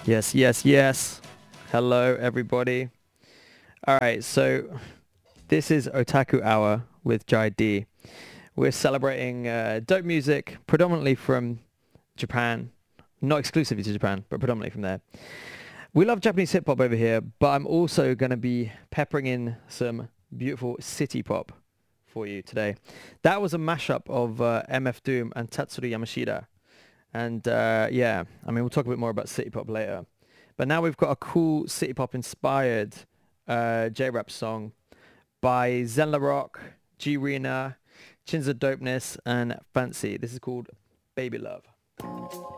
Yes, yes, yes. Hello, everybody. All right, so this is Otaku Hour with Jai D. We're celebrating dope music, predominantly from Japan. Not exclusively to Japan, but predominantly from there. We love Japanese hip hop over here, but I'm also going to be peppering in some beautiful city pop for you today. That was a mashup of MF Doom and Tatsuri Yamashita. And yeah, I mean, we'll talk a bit more about city pop later. But now we've got a cool city pop inspired J-rap song by Zen La Rock, G Rina, Chinza Dopeness, and Fancy. This is called Baby Love.